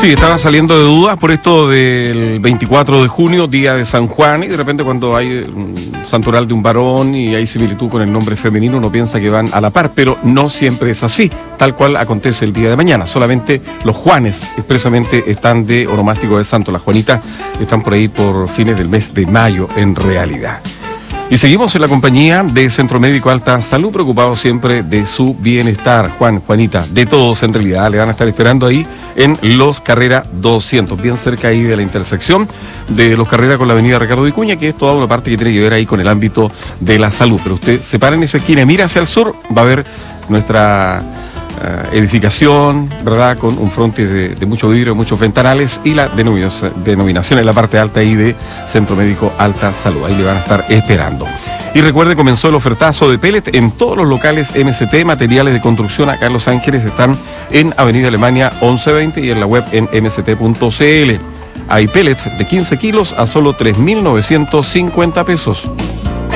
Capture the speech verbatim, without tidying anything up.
Sí, estaban saliendo de dudas por esto del veinticuatro de junio, día de San Juan, y de repente cuando hay un santoral de un varón y hay similitud con el nombre femenino, uno piensa que van a la par, pero no siempre es así, tal cual acontece el día de mañana. Solamente los Juanes expresamente están de onomástico de santo. Las Juanitas están por ahí por fines del mes de mayo en realidad. Y seguimos en la compañía de Centro Médico Alta Salud, preocupados siempre de su bienestar. Juan, Juanita, de todos en realidad, le van a estar esperando ahí en Los Carrera doscientos, bien cerca ahí de la intersección de Los Carrera con la avenida Ricardo Vicuña, que es toda una parte que tiene que ver ahí con el ámbito de la salud. Pero usted se para en esa esquina y mira hacia el sur, va a ver nuestra uh, edificación, ¿verdad? Con un frontis de, de mucho vidrio, muchos ventanales y la denominación en la parte alta ahí de Centro Médico Alta Salud. Ahí le van a estar esperando. Y recuerde, comenzó el ofertazo de pellet en todos los locales M C T, materiales de construcción acá en Los Ángeles, están en Avenida Alemania once veinte y en la web en m c t punto c l. Hay pellets de quince kilos a solo tres mil novecientos cincuenta pesos.